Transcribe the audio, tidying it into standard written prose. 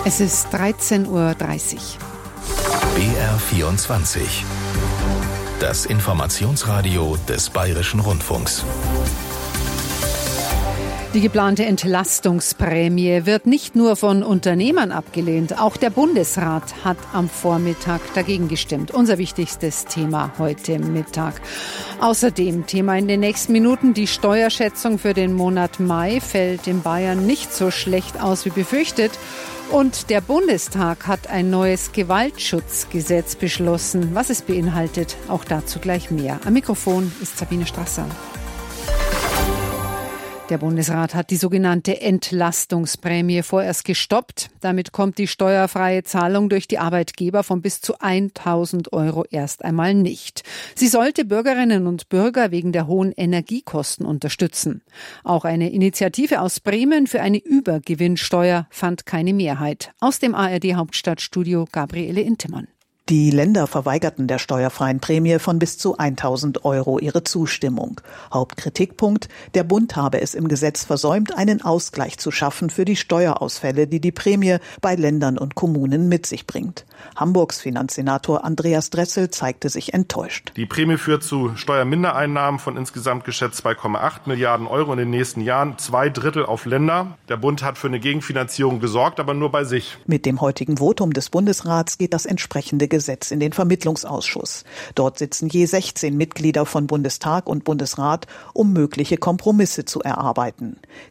Es ist 13:30 Uhr. BR24. Das Informationsradio des Bayerischen Rundfunks. Die geplante Entlastungsprämie wird nicht nur von Unternehmern abgelehnt. Auch der Bundesrat hat am Vormittag dagegen gestimmt. Unser wichtigstes Thema heute Mittag. Außerdem Thema in den nächsten Minuten: Die Steuerschätzung für den Monat Mai fällt in Bayern nicht so schlecht aus wie befürchtet. Und der Bundestag hat ein neues Gewaltschutzgesetz beschlossen. Was es beinhaltet, auch dazu gleich mehr. Am Mikrofon ist Sabine Strasser. Der Bundesrat hat die sogenannte Entlastungsprämie vorerst gestoppt. Damit kommt die steuerfreie Zahlung durch die Arbeitgeber von bis zu 1.000 € erst einmal nicht. Sie sollte Bürgerinnen und Bürger wegen der hohen Energiekosten unterstützen. Auch eine Initiative aus Bremen für eine Übergewinnsteuer fand keine Mehrheit. Aus dem ARD-Hauptstadtstudio Gabriele Intemann. Die Länder verweigerten der steuerfreien Prämie von bis zu 1.000 € ihre Zustimmung. Hauptkritikpunkt: Der Bund habe es im Gesetz versäumt, einen Ausgleich zu schaffen für die Steuerausfälle, die die Prämie bei Ländern und Kommunen mit sich bringt. Hamburgs Finanzsenator Andreas Dressel zeigte sich enttäuscht. Die Prämie führt zu Steuermindereinnahmen von insgesamt geschätzt 2,8 Milliarden € in den nächsten Jahren, 2/3 auf Länder. Der Bund hat für eine Gegenfinanzierung gesorgt, aber nur bei sich. Mit dem heutigen Votum des Bundesrats geht das entsprechende Gesetz in den Vermittlungsausschuss. Dort sitzen je 16 Mitglieder von Bundestag und Bundesrat, um mögliche Kompromisse zu erarbeiten.